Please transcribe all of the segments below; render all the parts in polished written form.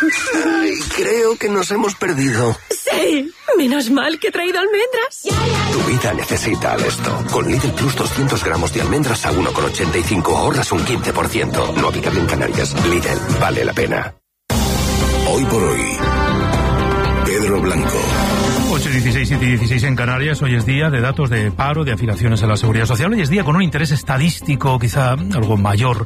Ay, creo que nos hemos perdido. Sí, menos mal que he traído almendras. Tu vida necesita esto. Con Lidl Plus 200 gramos de almendras a 1,85 ahorras un 15%. No aplicable en Canarias. Lidl, vale la pena. Hoy por hoy, Pedro Blanco. 8:16, 7:16 en Canarias. Hoy es día de datos de paro, de afiliaciones a la Seguridad Social. Hoy es día con un interés estadístico quizá algo mayor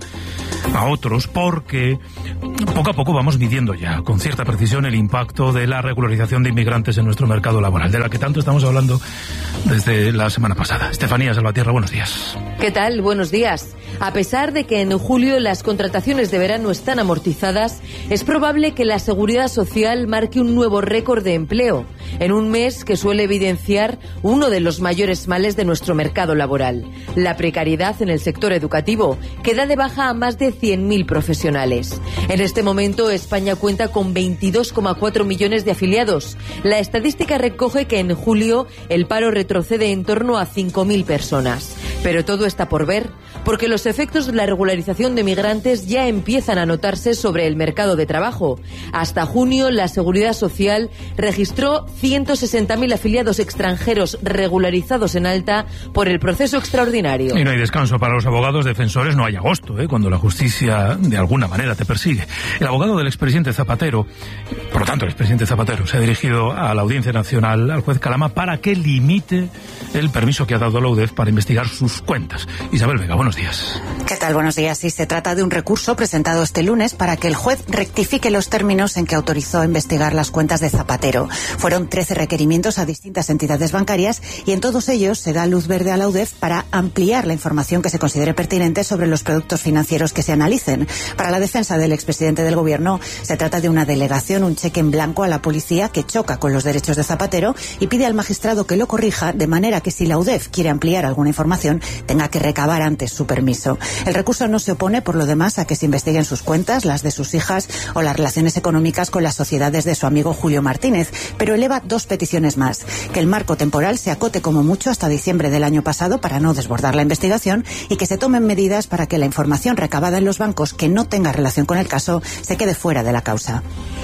a otros, porque poco a poco vamos midiendo ya con cierta precisión el impacto de la regularización de inmigrantes en nuestro mercado laboral, de la que tanto estamos hablando desde la semana pasada. Estefanía Salvatierra, buenos días. ¿Qué tal? Buenos días. A pesar de que en julio las contrataciones de verano están amortizadas, es probable que la Seguridad Social marque un nuevo récord de empleo, en un mes que suele evidenciar uno de los mayores males de nuestro mercado laboral, la precariedad en el sector educativo, que da de baja a más de 100.000 profesionales. En este momento, España cuenta con 22,4 millones de afiliados. La estadística recoge que en julio el paro retrocede en torno a 5.000 personas. Pero todo está por ver, porque los efectos de la regularización de migrantes ya empiezan a notarse sobre el mercado de trabajo. Hasta junio, la Seguridad Social registró 160.000 afiliados extranjeros regularizados en alta por el proceso extraordinario. Y no hay descanso para los abogados defensores, no hay agosto, cuando la justicia de alguna manera te persigue. El abogado del expresidente Zapatero, por lo tanto el expresidente Zapatero, se ha dirigido a la Audiencia Nacional, al juez Calama, para que limite el permiso que ha dado la UDEF para investigar sus cuentas. Isabel Vega, buenos días. ¿Qué tal? Buenos días. Sí, se trata de un recurso presentado este lunes para que el juez rectifique los términos en que autorizó investigar las cuentas de Zapatero. Fueron 13 requerimientos a distintas entidades bancarias y en todos ellos se da luz verde a la UDEF para ampliar la información que se considere pertinente sobre los productos financieros que se analicen. Para la defensa del expresidente del Gobierno, se trata de una delegación, un cheque en blanco a la policía que choca con los derechos de Zapatero y pide al magistrado que lo corrija, de manera que si la UDEF quiere ampliar alguna información, tenga que recabar antes su permiso. El recurso no se opone, por lo demás, a que se investiguen sus cuentas, las de sus hijas o las relaciones económicas con las sociedades de su amigo Julio Martínez, pero eleva dos peticiones más: que el marco temporal se acote como mucho hasta diciembre del año pasado para no desbordar la investigación y que se tomen medidas para que la información recabada en los bancos que no tenga relación con el caso se quede fuera de la causa.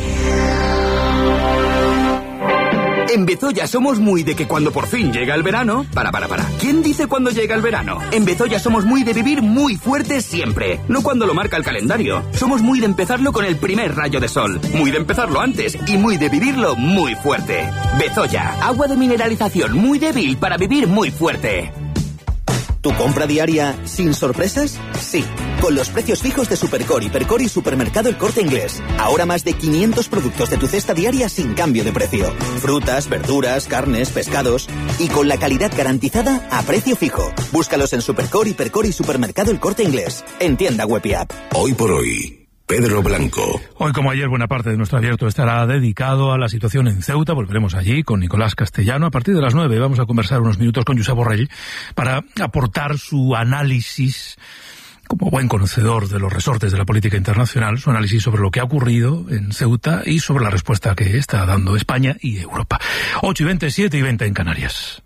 En Bezoya somos muy de que cuando por fin llega el verano... Para. ¿Quién dice cuándo llega el verano? En Bezoya somos muy de vivir muy fuerte siempre, no cuando lo marca el calendario. Somos muy de empezarlo con el primer rayo de sol, muy de empezarlo antes y muy de vivirlo muy fuerte. Bezoya, agua de mineralización muy débil para vivir muy fuerte. ¿Tu compra diaria sin sorpresas? Sí, con los precios fijos de Supercor, Hipercor y Supermercado El Corte Inglés. Ahora más de 500 productos de tu cesta diaria sin cambio de precio. Frutas, verduras, carnes, pescados. Y con la calidad garantizada a precio fijo. Búscalos en Supercor, Hipercor y Supermercado El Corte Inglés. En tienda web y app. Hoy por hoy, Pedro Blanco. Hoy, como ayer, buena parte de nuestro abierto estará dedicado a la situación en Ceuta. Volveremos allí con Nicolás Castellano. A partir de las 9 vamos a conversar unos minutos con Josep Borrell para aportar su análisis, como buen conocedor de los resortes de la política internacional, su análisis sobre lo que ha ocurrido en Ceuta y sobre la respuesta que está dando España y Europa. 8:20, 7:20 en Canarias.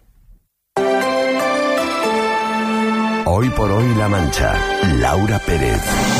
Hoy por hoy La Mancha. Laura Pérez.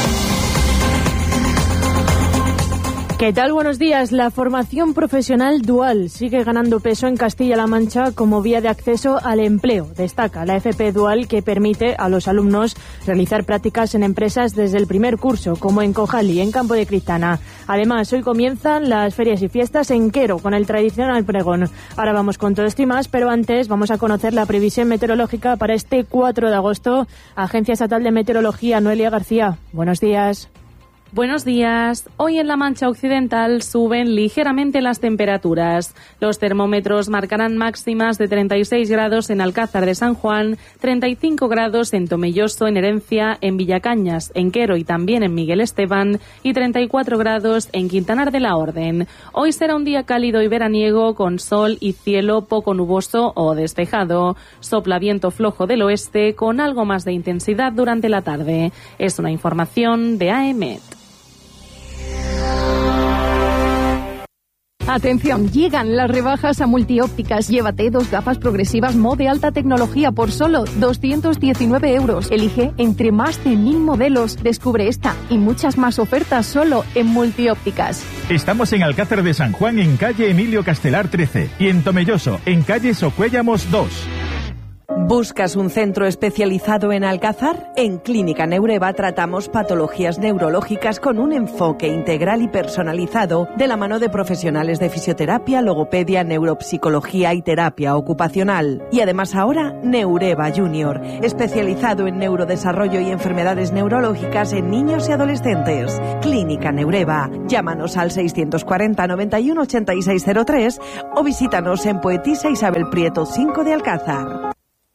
¿Qué tal? Buenos días. La formación profesional dual sigue ganando peso en Castilla-La Mancha como vía de acceso al empleo. Destaca la FP Dual, que permite a los alumnos realizar prácticas en empresas desde el primer curso, como en Cojali, en Campo de Cristana. Además, hoy comienzan las ferias y fiestas en Quero, con el tradicional pregón. Ahora vamos con todo esto y más, pero antes vamos a conocer la previsión meteorológica para este 4 de agosto. Agencia Estatal de Meteorología, Noelia García. Buenos días. Buenos días. Hoy en la Mancha Occidental suben ligeramente las temperaturas. Los termómetros marcarán máximas de 36 grados en Alcázar de San Juan, 35 grados en Tomelloso, en Herencia, en Villacañas, en Quero y también en Miguel Esteban, y 34 grados en Quintanar de la Orden. Hoy será un día cálido y veraniego, con sol y cielo poco nuboso o despejado. Sopla viento flojo del oeste con algo más de intensidad durante la tarde. Es una información de AEMET. Atención, llegan las rebajas a Multiópticas. Llévate 2 gafas progresivas Mo de alta tecnología por solo 219 euros. Elige entre más de 1000 modelos. Descubre esta y muchas más ofertas solo en Multiópticas. Estamos en Alcázar de San Juan, en calle Emilio Castelar 13, y en Tomelloso, en calle Socuéllamos 2. ¿Buscas un centro especializado en Alcázar? En Clínica Neureva tratamos patologías neurológicas con un enfoque integral y personalizado de la mano de profesionales de fisioterapia, logopedia, neuropsicología y terapia ocupacional. Y además ahora Neureva Junior, especializado en neurodesarrollo y enfermedades neurológicas en niños y adolescentes. Clínica Neureva. Llámanos al 640 91 8603 o visítanos en Poetisa Isabel Prieto 5 de Alcázar.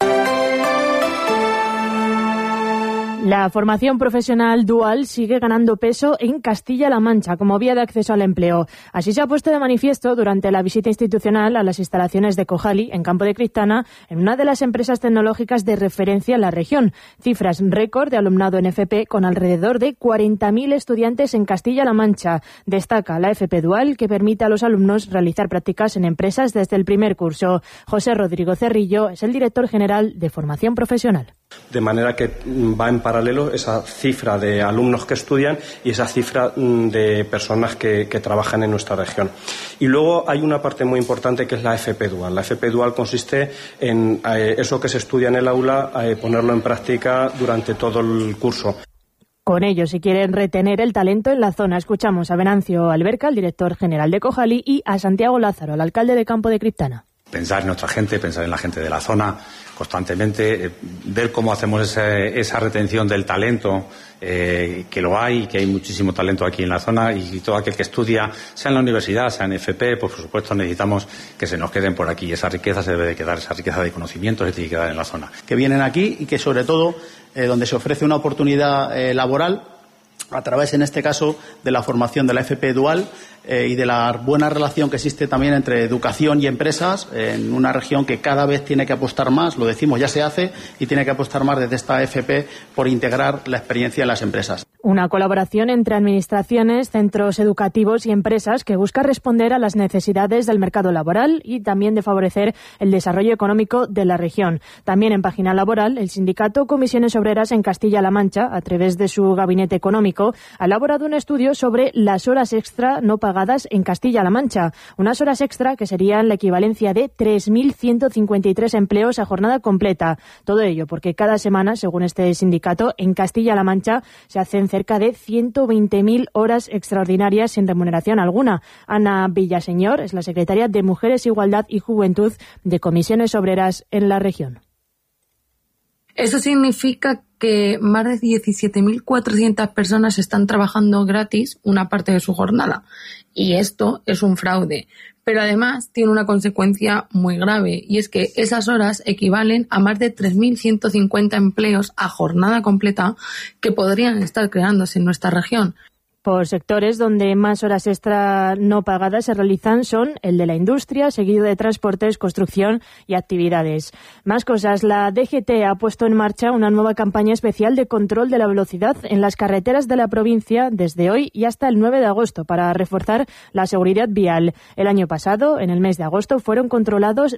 La formación profesional dual sigue ganando peso en Castilla-La Mancha como vía de acceso al empleo. Así se ha puesto de manifiesto durante la visita institucional a las instalaciones de Cojali, en Campo de Criptana, en una de las empresas tecnológicas de referencia en la región. Cifras récord de alumnado en FP con alrededor de 40.000 estudiantes en Castilla-La Mancha. Destaca la FP Dual, que permite a los alumnos realizar prácticas en empresas desde el primer curso. José Rodrigo Cerrillo es el director general de formación profesional. De manera que va en paralelo esa cifra de alumnos que estudian y esa cifra de personas que trabajan en nuestra región. Y luego hay una parte muy importante que es la FP Dual. La FP Dual consiste en eso que se estudia en el aula, ponerlo en práctica durante todo el curso. Con ello, si quieren retener el talento en la zona, escuchamos a Venancio Alberca, el director general de Cojali, y a Santiago Lázaro, el alcalde de Campo de Criptana. Pensar en nuestra gente, pensar en la gente de la zona constantemente, ver cómo hacemos esa retención del talento, que lo hay, que hay muchísimo talento aquí en la zona, y todo aquel que estudia, sea en la universidad, sea en FP, pues por supuesto necesitamos que se nos queden por aquí. Esa riqueza se debe de quedar, esa riqueza de conocimientos se tiene que quedar en la zona. Que vienen aquí y que sobre todo donde se ofrece una oportunidad laboral a través, en este caso, de la formación de la FP Dual y de la buena relación que existe también entre educación y empresas en una región que cada vez tiene que apostar más, lo decimos, ya se hace, y tiene que apostar más desde esta FP por integrar la experiencia en las empresas. Una colaboración entre administraciones, centros educativos y empresas que busca responder a las necesidades del mercado laboral y también de favorecer el desarrollo económico de la región. También en página laboral, el sindicato Comisiones Obreras en Castilla-La Mancha, a través de su gabinete económico, ha elaborado un estudio sobre las horas extra no pagadas en Castilla-La Mancha. Unas horas extra que serían la equivalencia de 3.153 empleos a jornada completa. Todo ello porque cada semana, según este sindicato, en Castilla-La Mancha se hacen cerca de 120.000 horas extraordinarias sin remuneración alguna. Ana Villaseñor es la secretaria de Mujeres, Igualdad y Juventud de Comisiones Obreras en la región. Eso significa que más de 17.400 personas están trabajando gratis una parte de su jornada. Y esto es un fraude. Pero además tiene una consecuencia muy grave, y es que esas horas equivalen a más de 3.150 empleos a jornada completa que podrían estar creándose en nuestra región. Por sectores donde más horas extra no pagadas se realizan son el de la industria, seguido de transportes, construcción y actividades. Más cosas. La DGT ha puesto en marcha una nueva campaña especial de control de la velocidad en las carreteras de la provincia desde hoy y hasta el 9 de agosto para reforzar la seguridad vial. El año pasado, en el mes de agosto, fueron controlados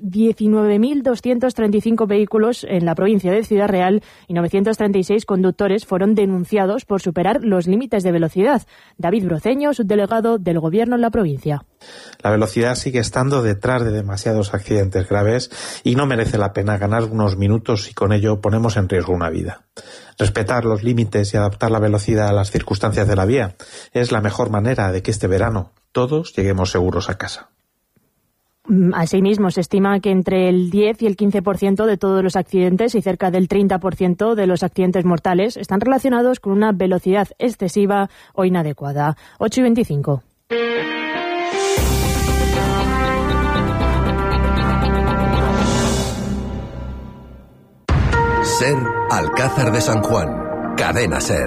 19.235 vehículos en la provincia de Ciudad Real y 936 conductores fueron denunciados por superar los límites de velocidad. David Broceño, subdelegado del Gobierno en la provincia. La velocidad sigue estando detrás de demasiados accidentes graves y no merece la pena ganar unos minutos si con ello ponemos en riesgo una vida. Respetar los límites y adaptar la velocidad a las circunstancias de la vía es la mejor manera de que este verano todos lleguemos seguros a casa. Asimismo, se estima que entre el 10 y el 15% de todos los accidentes y cerca del 30% de los accidentes mortales están relacionados con una velocidad excesiva o inadecuada. 8:25. SER Alcázar de San Juan. Cadena SER.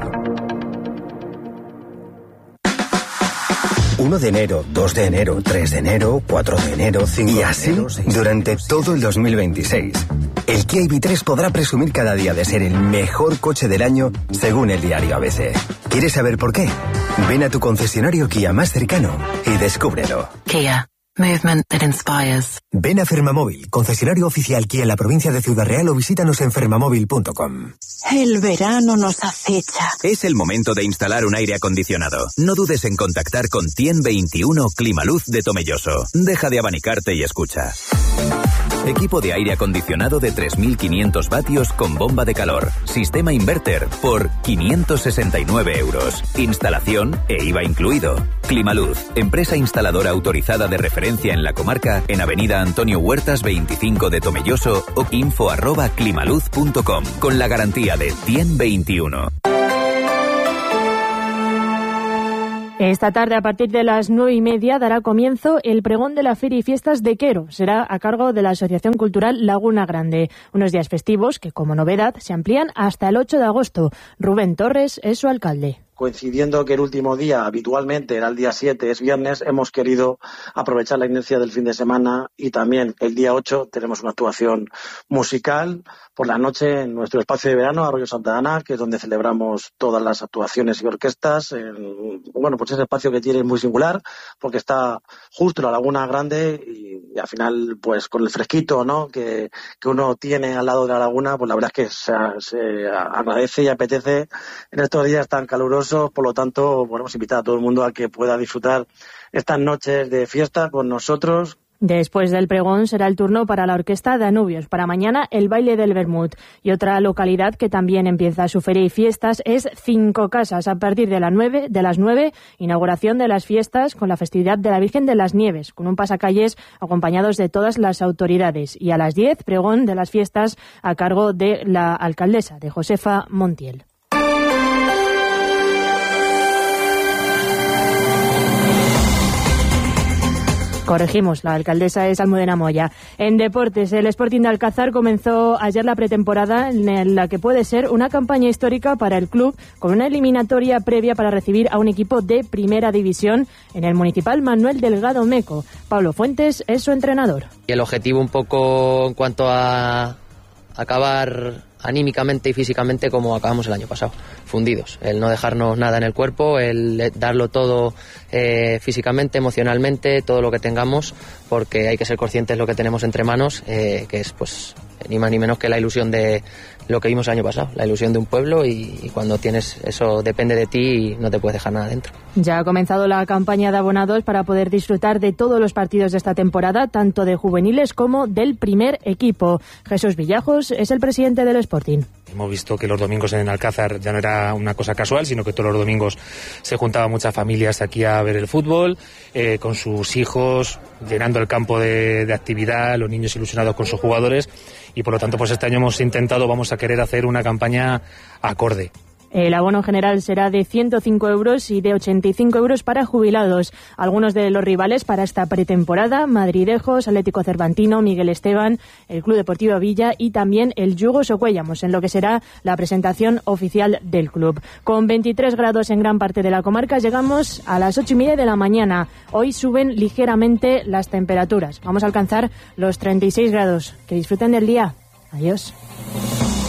1 de enero, 2 de enero, 3 de enero, 4 de enero, 5 de enero... Y así, durante todo el 2026. El Kia EV3 podrá presumir cada día de ser el mejor coche del año, según el diario ABC. ¿Quieres saber por qué? Ven a tu concesionario Kia más cercano y descúbrelo. Kia. Movement that inspires. Ven a Fermamóvil, concesionario oficial Kia en la provincia de Ciudad Real, o visítanos en fermamóvil.com. El verano nos acecha. Es el momento de instalar un aire acondicionado. No dudes en contactar con Tien 21 Climaluz de Tomelloso. Deja de abanicarte y escucha. Equipo de aire acondicionado de 3.500 vatios con bomba de calor. Sistema inverter por 569 euros. Instalación e IVA incluido. Climaluz, empresa instaladora autorizada de referencia en la comarca, en Avenida Antonio Huertas 25 de Tomelloso o info@climaluz.com, con la garantía de Tien 21. Esta tarde, a partir de las 9:30, dará comienzo el pregón de la Feria y Fiestas de Quero. Será a cargo de la Asociación Cultural Laguna Grande. Unos días festivos que, como novedad, se amplían hasta el 8 de agosto. Rubén Torres es su alcalde. Coincidiendo que el último día habitualmente era el día 7, es viernes, hemos querido aprovechar la inercia del fin de semana y también el día 8 tenemos una actuación musical por la noche en nuestro espacio de verano, Arroyo Santa Ana, que es donde celebramos todas las actuaciones y orquestas. Bueno, pues ese espacio que tiene es muy singular porque está justo en la Laguna Grande y al final, pues con el fresquito, ¿no?, que uno tiene al lado de la laguna, pues la verdad es que se agradece y apetece en estos días tan calurosos. Por lo tanto, bueno, hemos invitado a todo el mundo a que pueda disfrutar estas noches de fiesta con nosotros. Después del pregón será el turno para la Orquesta Danubios. Para mañana, el baile del Vermut. Y otra localidad que también empieza su feria y fiestas es Cinco Casas. A partir de las 9, inauguración de las fiestas con la festividad de la Virgen de las Nieves, con un pasacalles acompañados de todas las autoridades. Y a las 10, pregón de las fiestas a cargo de la alcaldesa, de Josefa Montiel. Corregimos, la alcaldesa es Almudena Moya. En deportes, el Sporting de Alcázar comenzó ayer la pretemporada en la que puede ser una campaña histórica para el club, con una eliminatoria previa para recibir a un equipo de primera división en el Municipal Manuel Delgado Meco. Pablo Fuentes es su entrenador. Y el objetivo un poco en cuanto a acabar anímicamente y físicamente como acabamos el año pasado, fundidos. El no dejarnos nada en el cuerpo, el darlo todo físicamente, emocionalmente, todo lo que tengamos, porque hay que ser conscientes de lo que tenemos entre manos, que es pues ni más ni menos que la ilusión de lo que vimos el año pasado, la ilusión de un pueblo, y cuando tienes eso depende de ti y no te puedes dejar nada dentro. Ya ha comenzado la campaña de abonados para poder disfrutar de todos los partidos de esta temporada, tanto de juveniles como del primer equipo. Jesús Villajos es el presidente del Sporting. Hemos visto que los domingos en Alcázar ya no era una cosa casual, sino que todos los domingos se juntaban muchas familias aquí a ver el fútbol, con sus hijos, llenando el campo de actividad, los niños ilusionados con sus jugadores, y por lo tanto pues este año vamos a querer hacer una campaña acorde. El abono general será de 105 euros y de 85 euros para jubilados. Algunos de los rivales para esta pretemporada: Madridejos, Atlético Cervantino, Miguel Esteban, el Club Deportivo Villa y también el Yugo Socuellamos, en lo que será la presentación oficial del club. Con 23 grados en gran parte de la comarca, llegamos a las 8:30 de la mañana. Hoy suben ligeramente las temperaturas. Vamos a alcanzar los 36 grados. Que disfruten del día. Adiós.